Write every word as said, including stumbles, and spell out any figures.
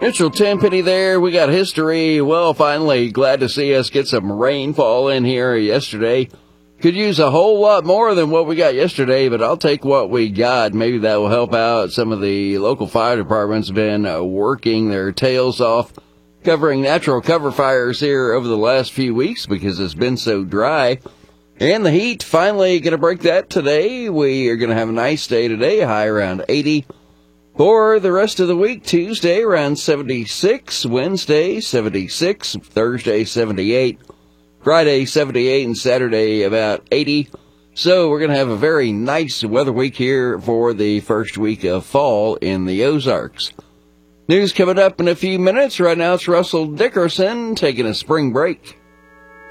Mitchell Tenpenny there. We got history. Well, finally, glad to see us get some rainfall in here yesterday. Could use a whole lot more than what we got yesterday, but I'll take what we got. Maybe that will help out. Some of the local fire departments have been uh, working their tails off, covering natural cover fires here over the last few weeks because it's been so dry. And the heat, finally going to break that today. We are going to have a nice day today, high around eighty. For the rest of the week, Tuesday around seventy-six, Wednesday seventy-six, Thursday seventy-eight, Friday seventy-eight, and Saturday about eighty. So we're going to have a very nice weather week here for the first week of fall in the Ozarks. News coming up in a few minutes. Right now it's Russell Dickerson taking a spring break.